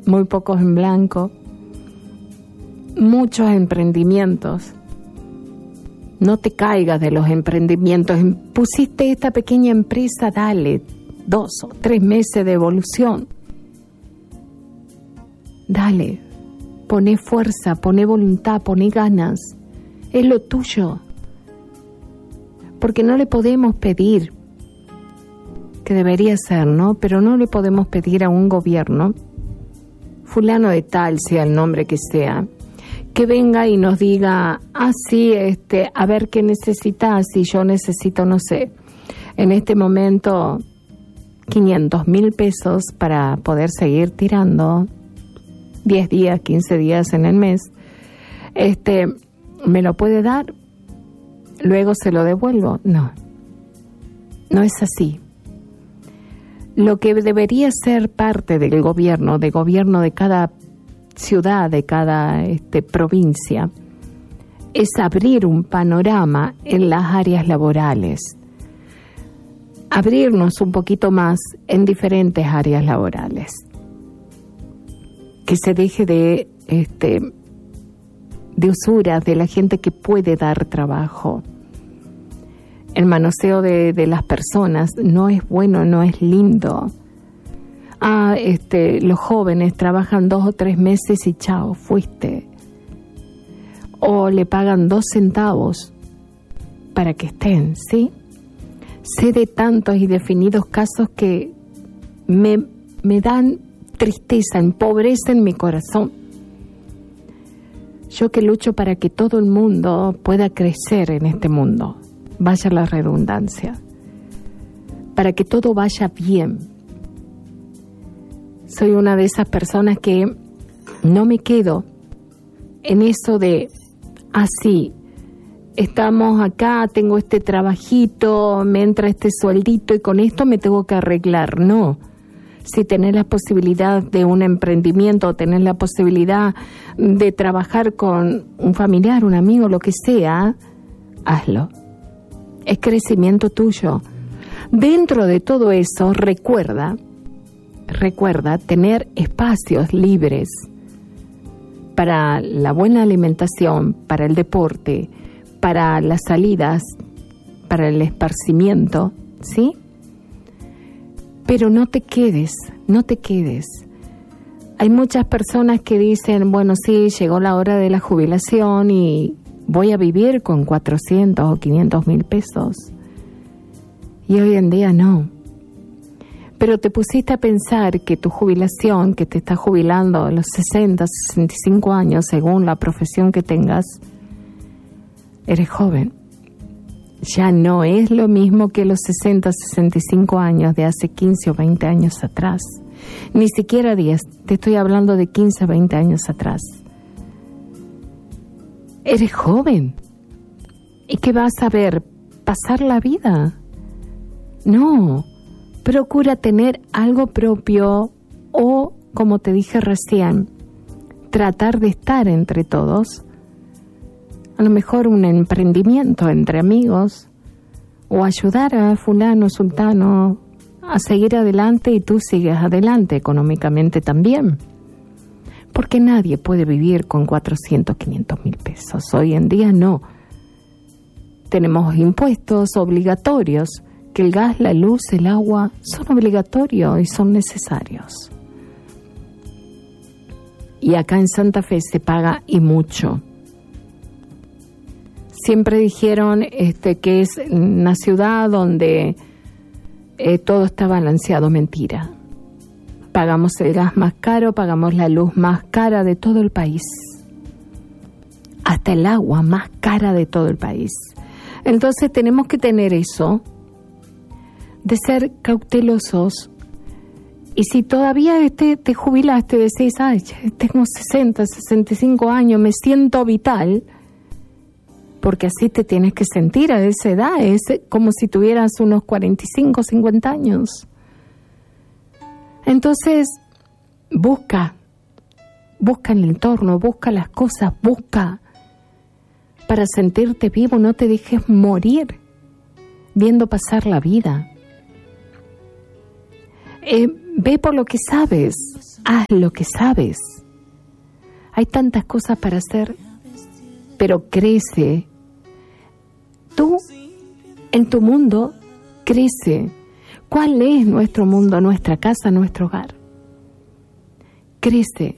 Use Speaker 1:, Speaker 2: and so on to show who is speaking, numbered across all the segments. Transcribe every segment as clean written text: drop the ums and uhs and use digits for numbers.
Speaker 1: muy pocos en blanco, muchos emprendimientos. No te caigas de los emprendimientos. Pusiste esta pequeña empresa, dale 2 o 3 meses de evolución. Dale, poné fuerza, poné voluntad, poné ganas. Es lo tuyo. Porque no le podemos pedir, que debería ser, ¿no? Pero no le podemos pedir a un gobierno, fulano de tal, sea el nombre que sea, que venga y nos diga, sí, a ver qué necesitas, si yo necesito, no sé, en este momento 500.000 pesos para poder seguir tirando 10 días, 15 días en el mes, ¿me lo puede dar? Luego se lo devuelvo. No es así. Lo que debería ser parte del gobierno de cada ciudad, de cada provincia, es abrir un panorama en las áreas laborales, abrirnos un poquito más en diferentes áreas laborales, que se deje de usura de la gente que puede dar trabajo. El manoseo de las personas no es bueno, no es lindo. Los jóvenes trabajan 2 o 3 meses y chao, fuiste. O le pagan 2 centavos para que estén, ¿sí? Sé de tantos y definidos casos que me dan tristeza, empobrecen mi corazón. Yo que lucho para que todo el mundo pueda crecer en este mundo, vaya la redundancia, para que todo vaya bien. Soy una de esas personas que no me quedo en eso de, sí, estamos acá, tengo este trabajito, me entra este sueldito y con esto me tengo que arreglar. No, si tenés la posibilidad de un emprendimiento, tenés la posibilidad de trabajar con un familiar, un amigo, lo que sea, hazlo. Es crecimiento tuyo. Dentro de todo eso, recuerda tener espacios libres para la buena alimentación, para el deporte, para las salidas, para el esparcimiento, ¿sí? Pero no te quedes. Hay muchas personas que dicen, bueno, sí, llegó la hora de la jubilación y voy a vivir con 400 o 500.000 pesos. Y hoy en día no. Pero te pusiste a pensar que tu jubilación, que te estás jubilando a los 60, 65 años, según la profesión que tengas, eres joven. Ya no es lo mismo que los 60, 65 años de hace 15 o 20 años atrás. Ni siquiera 10, te estoy hablando de 15 o 20 años atrás. Eres joven. ¿Y qué vas a ver? ¿Pasar la vida? No. Procura tener algo propio o, como te dije recién, tratar de estar entre todos. A lo mejor un emprendimiento entre amigos o ayudar a fulano, sultano a seguir adelante y tú sigues adelante económicamente también. Porque nadie puede vivir con 400, 500.000 pesos. Hoy en día no. Tenemos impuestos obligatorios, que el gas, la luz, el agua son obligatorios y son necesarios. Y acá en Santa Fe se paga y mucho. Siempre dijeron que es una ciudad donde todo está balanceado. Mentira. Pagamos el gas más caro, pagamos la luz más cara de todo el país. Hasta el agua más cara de todo el país. Entonces tenemos que tener eso, de ser cautelosos. Y si todavía te jubilaste, decís, tengo 60, 65 años, me siento vital, porque así te tienes que sentir a esa edad, es como si tuvieras unos 45, 50 años. Entonces, busca el entorno, busca las cosas, busca para sentirte vivo, no te dejes morir viendo pasar la vida. Ve por lo que sabes, haz lo que sabes. Hay tantas cosas para hacer, pero crece. Tú, en tu mundo, crece. ¿Cuál es nuestro mundo, nuestra casa, nuestro hogar? Crece.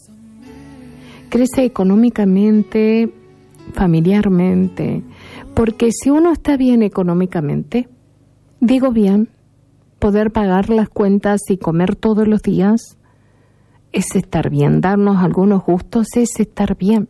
Speaker 1: Crece económicamente, familiarmente. Porque si uno está bien económicamente, digo bien, poder pagar las cuentas y comer todos los días es estar bien. Darnos algunos gustos es estar bien.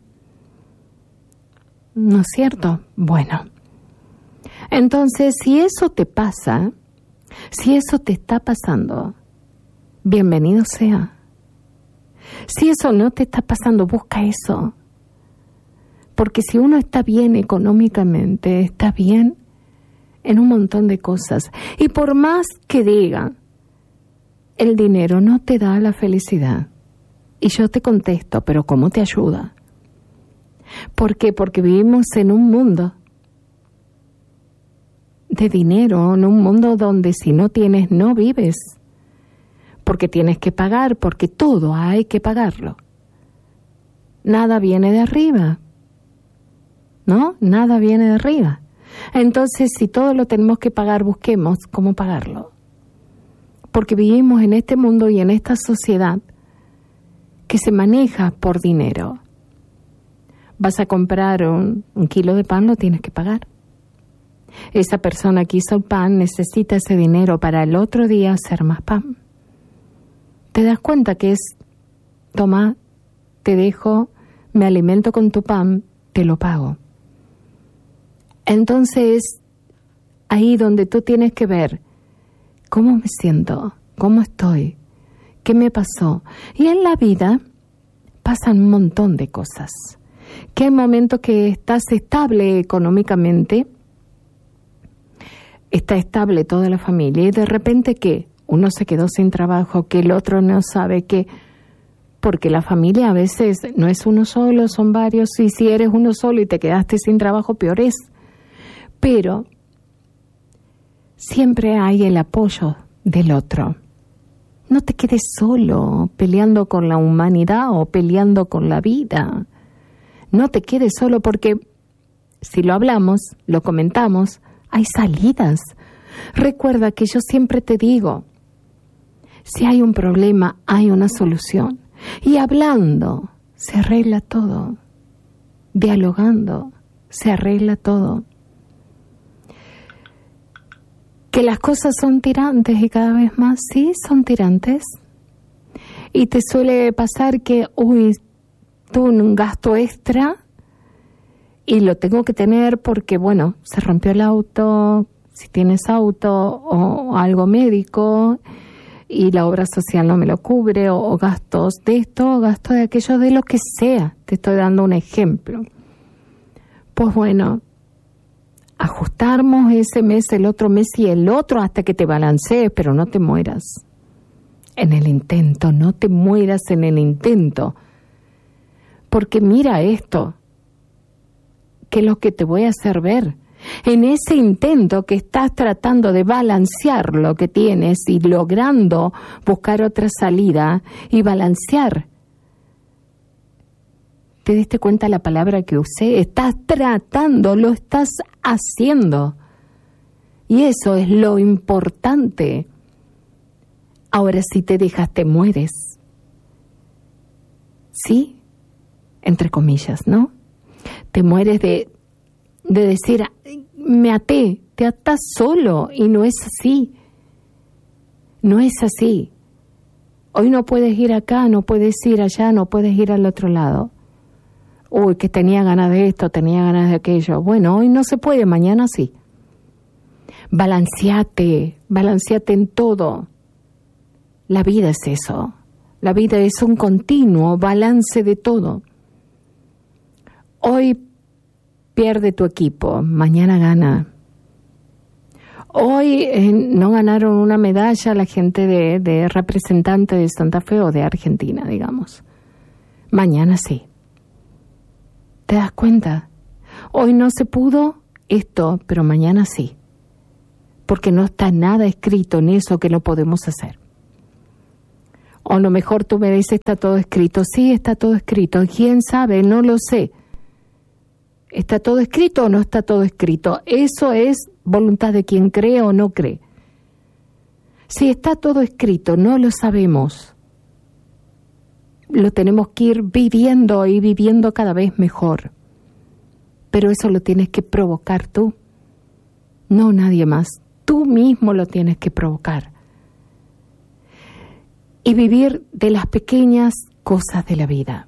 Speaker 1: ¿No es cierto? Bueno. Entonces, si eso te pasa, si eso te está pasando, bienvenido sea. Si eso no te está pasando, busca eso. Porque si uno está bien económicamente, está bien en un montón de cosas. Y por más que diga, el dinero no te da la felicidad. Y yo te contesto, pero ¿cómo te ayuda? ¿Por qué? Porque vivimos en un mundo de dinero, en un mundo donde si no tienes, no vives. Porque tienes que pagar, porque todo hay que pagarlo. Nada viene de arriba, ¿no? Nada viene de arriba. Entonces, si todo lo tenemos que pagar, busquemos cómo pagarlo. Porque vivimos en este mundo y en esta sociedad que se maneja por dinero. Vas a comprar un kilo de pan, lo tienes que pagar. Esa persona que hizo el pan necesita ese dinero para el otro día hacer más pan. ¿Te das cuenta que es, toma, te dejo, me alimento con tu pan, te lo pago? Entonces, ahí donde tú tienes que ver cómo me siento, cómo estoy, qué me pasó. Y en la vida pasan un montón de cosas. Que hay momentos que estás estable económicamente, está estable toda la familia, y de repente que uno se quedó sin trabajo, que el otro no sabe qué, porque la familia a veces no es uno solo, son varios, y si eres uno solo y te quedaste sin trabajo, peor es. Pero siempre hay el apoyo del otro. No te quedes solo peleando con la humanidad o peleando con la vida. No te quedes solo, porque si lo hablamos, lo comentamos, hay salidas. Recuerda que yo siempre te digo, si hay un problema, hay una solución. Y hablando, se arregla todo. Dialogando, se arregla todo. Que las cosas son tirantes y cada vez más, sí, son tirantes. Y te suele pasar que, tuve un gasto extra y lo tengo que tener porque, bueno, se rompió el auto, si tienes auto, o algo médico, y la obra social no me lo cubre, o gastos de esto, o gastos de aquello, de lo que sea. Te estoy dando un ejemplo. Pues bueno, ajustamos ese mes, el otro mes y el otro hasta que te balancees, pero no te mueras en el intento, no te mueras en el intento. Porque mira esto, que es lo que te voy a hacer ver. En ese intento que estás tratando de balancear lo que tienes y logrando buscar otra salida y balancear. ¿Te diste cuenta la palabra que usé? Estás tratando, lo estás haciendo. Y eso es lo importante. Ahora, si te dejas, te mueres. ¿Sí? Entre comillas, ¿no? Te mueres de decir, me até, te atas solo, y no es así. No es así. Hoy no puedes ir acá, no puedes ir allá, no puedes ir al otro lado. Uy, que tenía ganas de esto, tenía ganas de aquello. Bueno, hoy no se puede, mañana sí. Balanceate en todo. La vida es eso. La vida es un continuo balance de todo. Hoy pierde tu equipo, mañana gana. Hoy no ganaron una medalla la gente de representante de Santa Fe o de Argentina, digamos. Mañana sí. ¿Te das cuenta? Hoy no se pudo esto, pero mañana sí. Porque no está nada escrito en eso que no podemos hacer. O a lo mejor tú me dices, está todo escrito. Sí, está todo escrito. ¿Quién sabe? No lo sé. ¿Está todo escrito o no está todo escrito? Eso es voluntad de quien cree o no cree. Si está todo escrito, no lo sabemos. Lo tenemos que ir viviendo y viviendo cada vez mejor. Pero eso lo tienes que provocar tú, no nadie más. Tú mismo lo tienes que provocar. Y vivir de las pequeñas cosas de la vida.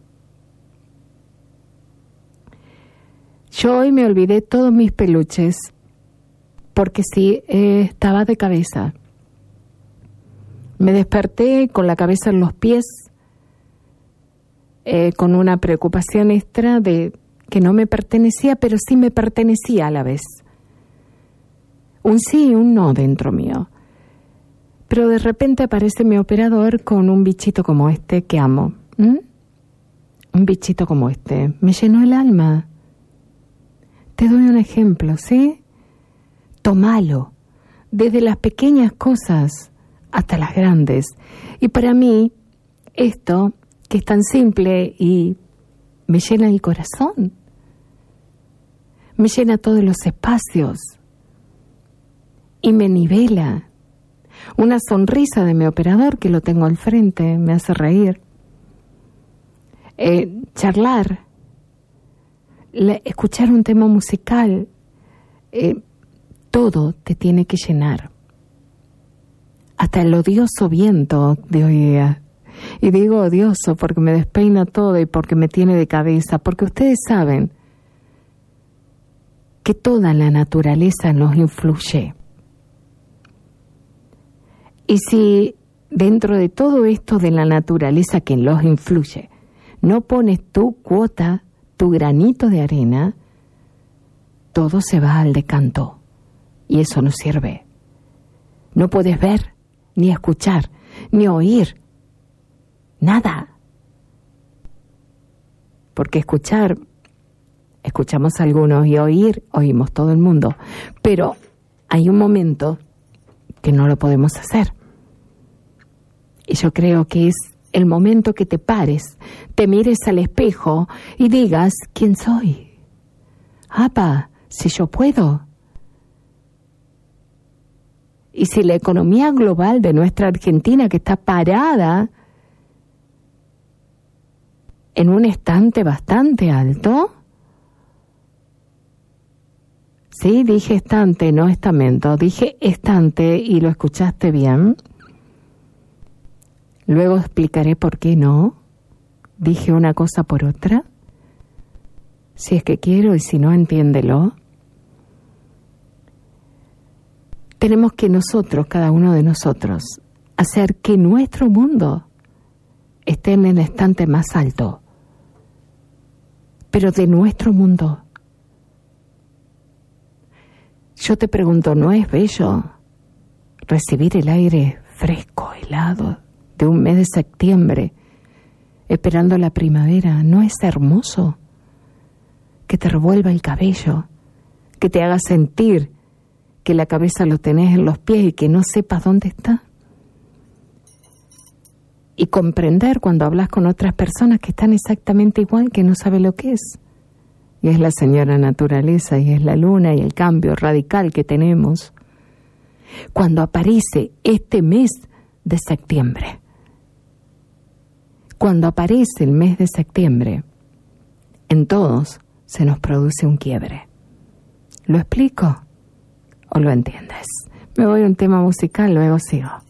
Speaker 1: Yo hoy me olvidé todos mis peluches porque sí, estaba de cabeza. Me desperté con la cabeza en los pies, con una preocupación extra de que no me pertenecía, pero sí me pertenecía a la vez. Un sí y un no dentro mío. Pero de repente aparece mi operador con un bichito como este que amo. Un bichito como este. Me llenó el alma. Te doy un ejemplo, ¿sí? Tómalo. Desde las pequeñas cosas hasta las grandes. Y para mí, esto, que es tan simple y me llena el corazón, me llena todos los espacios y me nivela. Una sonrisa de mi operador, que lo tengo al frente, me hace reír. Charlar, escuchar un tema musical, todo te tiene que llenar. Hasta el odioso viento de hoy día. Y digo odioso porque me despeina todo y porque me tiene de cabeza, porque ustedes saben que toda la naturaleza nos influye. Y si dentro de todo esto de la naturaleza que los influye, no pones tu cuota, tu granito de arena, todo se va al decanto. Y eso no sirve. No puedes ver, ni escuchar, ni oír. Nada. Porque escuchamos algunos, y oír, oímos todo el mundo. Pero hay un momento que no lo podemos hacer. Y yo creo que es el momento que te pares, te mires al espejo y digas, ¿quién soy? Apa, si yo puedo. Y si la economía global de nuestra Argentina, que está parada en un estante bastante alto, sí, dije estante, no estamento, dije estante y lo escuchaste bien. Luego explicaré por qué no. Dije una cosa por otra. Si es que quiero y si no, entiéndelo. Tenemos que nosotros, cada uno de nosotros, hacer que nuestro mundo esté en el estante más alto. Pero de nuestro mundo. Yo te pregunto, ¿no es bello recibir el aire fresco, helado, de un mes de septiembre, esperando la primavera? ¿No es hermoso? Que te revuelva el cabello, que te haga sentir que la cabeza lo tenés en los pies y que no sepas dónde está. Y comprender cuando hablas con otras personas que están exactamente igual, que no sabe lo que es. Y es la señora naturaleza, y es la luna, y el cambio radical que tenemos. Cuando aparece este mes de septiembre, cuando aparece el mes de septiembre, en todos se nos produce un quiebre. ¿Lo explico? ¿O lo entiendes? Me voy a un tema musical, luego sigo.